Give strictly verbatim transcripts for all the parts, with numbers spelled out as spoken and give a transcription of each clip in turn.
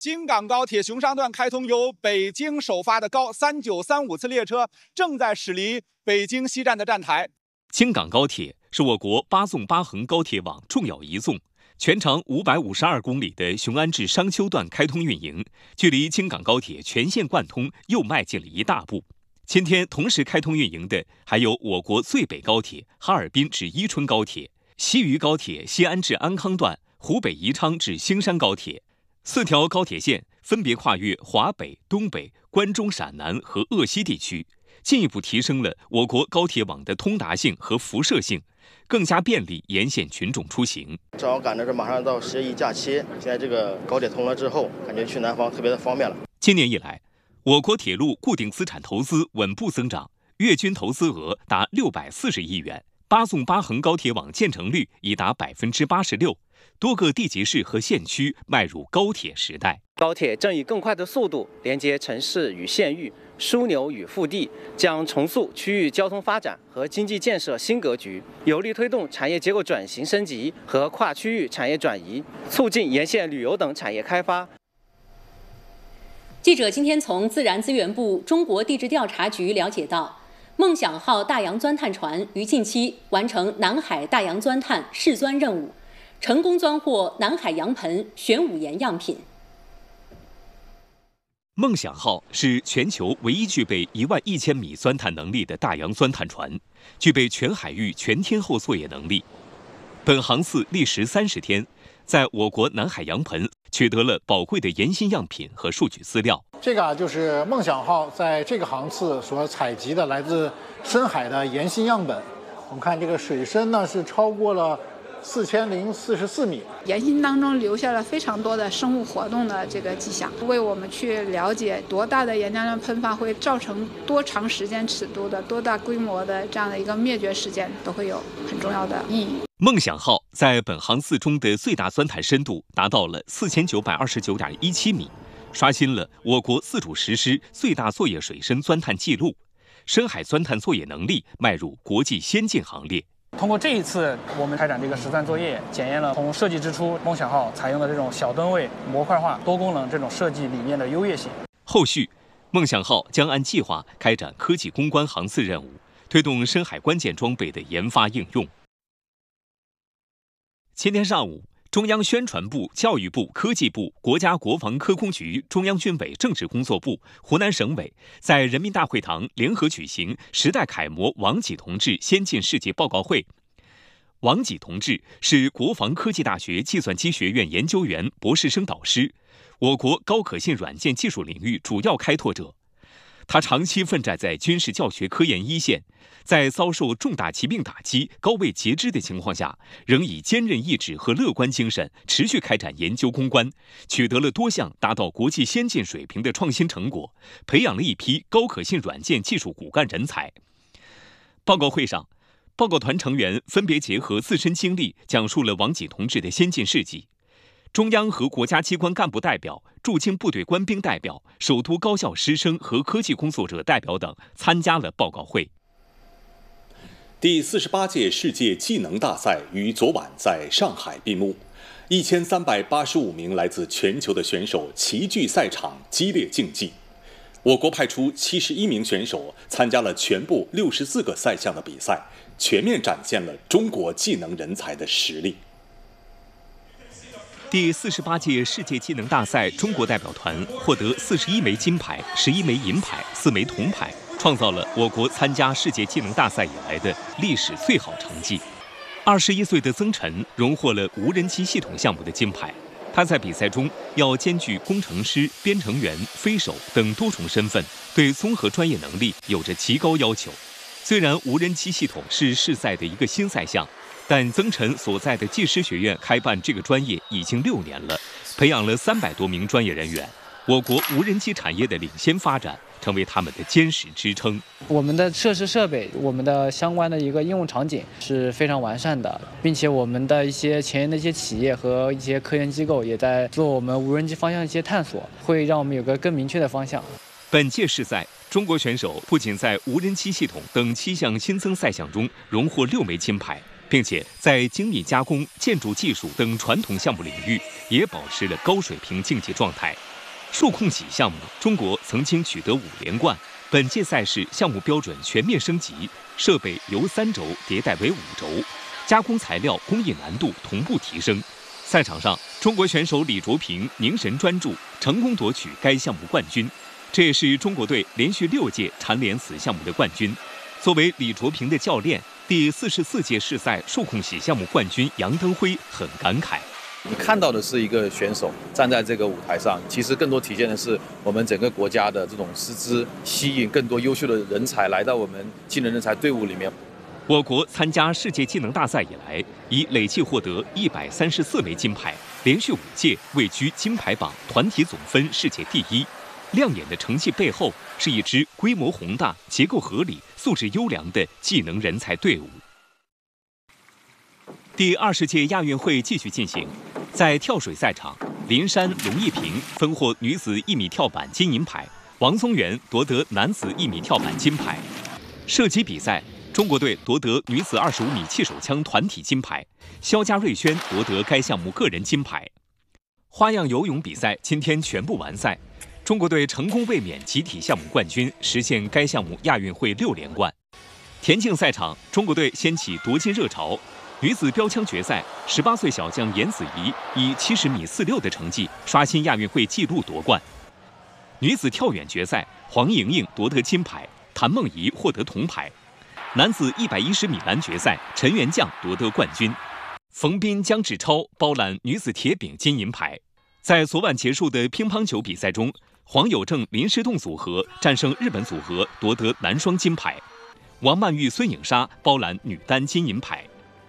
京港高铁熊山段开通，由北京首发的高三九三五次列车正在驶离北京西站的站台。 京港高铁是我国八纵八横高铁网重要一纵，全长五百五十二公里的雄安至商丘段开通运营，距离京港高铁全线贯通又迈进了一大步。今天同时开通运营的还有我国最北高铁哈尔滨至伊春高铁、西渝高铁西安至安康段、湖北宜昌至兴山高铁。四条高铁线分别跨越华北、东北、关中陕南和鄂西地区，进一步提升了我国高铁网的通达性和辐射性，更加便利沿线群众出行。 正好赶着这马上到十一假期，现在这个高铁通了之后，感觉去南方特别的方便了。 今年以来，我国铁路固定资产投资稳步增长，月均投资额达六百四十亿元，八纵八横高铁网建成率已达百分之八十六。多个地级市和县区迈入高铁时代， 高铁正以更快的速度连接城市与县域、枢纽与腹地，将重塑区域交通发展和经济建设新格局，有力推动产业结构转型升级和跨区域产业转移，促进沿线旅游等产业开发。 记者今天从自然资源部中国地质调查局了解到，梦想号大洋钻探船于近期完成南海大洋钻探试钻任务，成功钻获南海洋盆玄武岩样品。 梦想号是全球唯一具备一万一千米钻探能力的大洋钻探船，具备全海域全天候作业能力。本航次历时三十天，在我国南海洋盆取得了宝贵的岩芯样品和数据资料。 这个啊，就是梦想号在这个航次所采集的来自深海的岩芯样本。我们看这个水深呢是超过了四千零四十四米， 岩芯当中留下了非常多的生物活动的这个迹象，为我们去了解多大的岩浆量喷发会造成多长时间尺度的、多大规模的这样的一个灭绝事件，都会有很重要的意义。 梦想号在本航次中的最大钻探深度达到了四千九百二十九点一七米，刷新了我国自主实施最大作业水深钻探记录，深海钻探作业能力迈入国际先进行列。 通过这一次我们开展这个实钻作业，检验了从设计之初梦想号采用的这种小吨位、模块化、多功能这种设计理念的优越性。 后续，梦想号将按计划开展科技攻关航次任务，推动深海关键装备的研发应用。今天上午，中央宣传部、教育部、科技部、国家国防科工局、中央军委政治工作部、湖南省委在人民大会堂联合举行时代楷模王济同志先进事迹报告会。王济同志是国防科技大学计算机学院研究员、博士生导师，我国高可信软件技术领域主要开拓者。他长期奋战在军事教学科研一线，在遭受重大疾病打击、高位截肢的情况下，仍以坚韧意志和乐观精神持续开展研究攻关，取得了多项达到国际先进水平的创新成果，培养了一批高可信软件技术骨干人才。报告会上，报告团成员分别结合自身经历，讲述了王济同志的先进事迹。中央和国家机关干部代表、驻京部队官兵代表、首都高校师生和科技工作者代表等参加了报告会。 第四十八届世界技能大赛于昨晚在上海闭幕，一千三百八十五名来自全球的选手齐聚赛场，激烈竞技。我国派出七十一名选手参加了全部六十四个赛项的比赛，全面展现了中国技能人才的实力。 第四十八届世界技能大赛中国代表团获得四十一枚金牌、十一枚银牌、四枚铜牌，创造了我国参加世界技能大赛以来的历史最好成绩。二十一岁的曾晨荣获了无人机系统项目的金牌。他在比赛中要兼具工程师、编程员、飞手等多重身份，对综合专业能力有着极高要求。虽然无人机系统是世赛的一个新赛项，但曾晨所在的技师学院开办这个专业已经六年了，培养了三百多名专业人员。我国无人机产业的领先发展，成为他们的坚实支撑。 我们的设施设备，我们的相关的一个应用场景是非常完善的，并且我们的一些前沿的一些企业和一些科研机构也在做我们无人机方向的一些探索，会让我们有个更明确的方向。 本届世赛，中国选手不仅在无人机系统等七项新增赛项中荣获六枚金牌， 并且在精密加工、建筑技术等传统项目领域也保持了高水平竞技状态。数控洗项目，中国曾经取得五连冠。本届赛事项目标准全面升级，设备由三轴迭代为五轴，加工材料工艺难度同步提升。赛场上，中国选手李卓平凝神专注，成功夺取该项目冠军。这也是中国队连续六届蝉联此项目的冠军。作为李卓平的教练，第四十四届世赛数控洗项目冠军杨登辉很感慨。 你看到的是一个选手站在这个舞台上，其实更多体现的是我们整个国家的这种师资，吸引更多优秀的人才来到我们技能人才队伍里面。 我国参加世界技能大赛以来，已累计获得一百三十四枚金牌，连续五届位居金牌榜团体总分世界第一。亮眼的成绩背后，是一支规模宏大、结构合理、素质优良的技能人才队伍。第二十届亚运会继续进行，在跳水赛场，林珊、龙一平分获女子一米跳板金银牌，王宗源夺得男子一米跳板金牌。射击比赛，中国队夺得女子二十五米气手枪团体金牌，肖家瑞轩夺得该项目个人金牌。花样游泳比赛今天全部完赛，中国队成功卫冕集体项目冠军，实现该项目亚运会六连冠。田径赛场，中国队掀起夺金热潮。女子标枪决赛，十八岁小将严子怡以七十米四六的成绩刷新亚运会纪录夺冠。女子跳远决赛，黄莹莹夺得金牌，谭梦怡获得铜牌。男子一百一十米栏决赛，陈元将夺得冠军。冯彬、姜志超包揽女子铁饼金银牌。在昨晚结束的乒乓球比赛中，黄有正、林诗栋组合战胜日本组合，夺得男双金牌。王曼玉、孙颖莎包揽女单金银牌。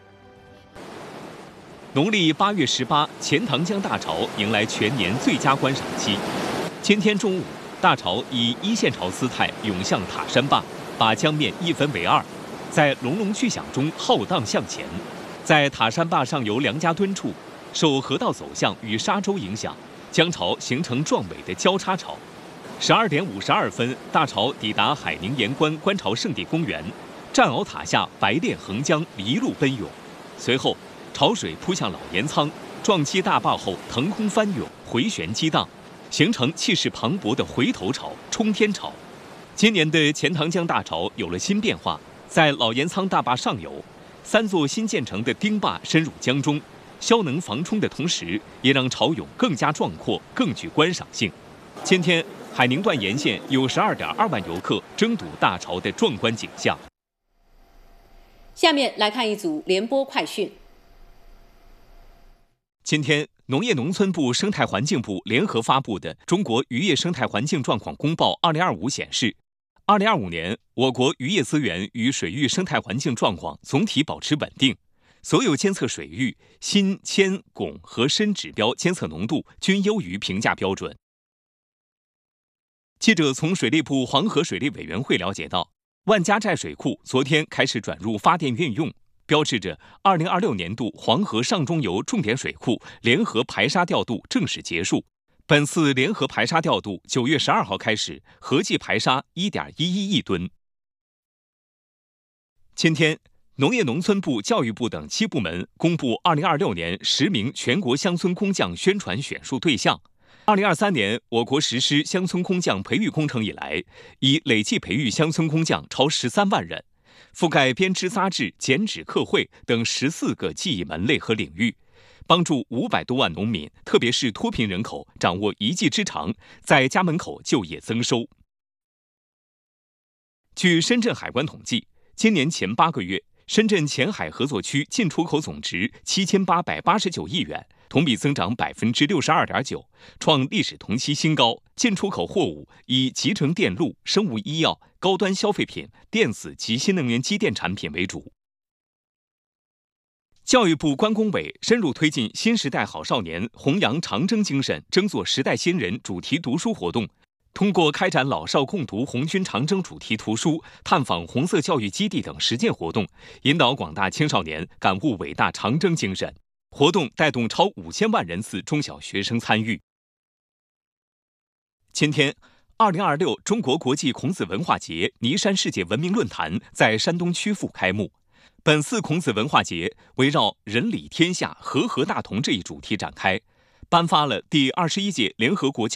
农历八月十八，钱塘江大潮迎来全年最佳观赏期。今天中午，大潮以一线潮姿态涌向塔山坝，把江面一分为二，在隆隆巨响中浩荡向前。在塔山坝上游梁家墩处，受河道走向与沙洲影响，江潮形成壮美的交叉潮。十二点五十二分，大潮抵达海宁盐官观潮圣地公园，战鳌塔下白练横江一路奔涌，随后潮水扑向老盐仓，撞击大坝后腾空翻涌，回旋激荡，形成气势磅礴的回头潮、冲天潮。今年的钱塘江大潮有了新变化，在老盐仓大坝上游，三座新建成的丁坝深入江中，消能防冲的同时，也让潮涌更加壮阔，更具观赏性。今天，海宁段沿线有十二点二万游客争睹大潮的壮观景象。 下面来看一组联播快讯。 今天，农业农村部、生态环境部联合发布的《中国渔业生态环境状况公报（二零二五）》显示，二零二五年我国渔业资源与水域生态环境状况总体保持稳定，所有监测水域锌、铅、汞和砷指标监测浓度均优于评价标准。记者从水利部黄河水利委员会了解到，万家寨水库昨天开始转入发电运用，标志着二零二六年度黄河上中游重点水库联合排沙调度正式结束。本次联合排沙调度九月十二号开始，合计排沙 一点一一亿吨。今天，农业农村部、教育部等七部门公布二零二六年十名全国乡村工匠宣传选述对象。二零二三年，我国实施乡村工匠培育工程以来，已累计培育乡村工匠超十三万人，覆盖编织扎制、剪纸刻绘等十四个技艺门类和领域，帮助五百多万农民，特别是脱贫人口掌握一技之长，在家门口就业增收。据深圳海关统计，今年前八个月，深圳前海合作区进出口总值七千八百八十九亿元，同比增长百分之六十二点九，创历史同期新高。进出口货物以集成电路、生物医药、高端消费品、电子及新能源机电产品为主。教育部关工委深入推进新时代好少年弘扬长征精神、争做时代新人主题读书活动，通过开展老少共读红军长征主题图书、探访红色教育基地等实践活动，引导广大青少年感悟伟大长征精神。活动带动超五千万人次中小学生参与。今天，二零二六中国国际孔子文化节尼山世界文明论坛在山东曲阜开幕。 本次孔子文化节围绕人理天下、和合大同这一主题展开，颁发了第二十一届联合国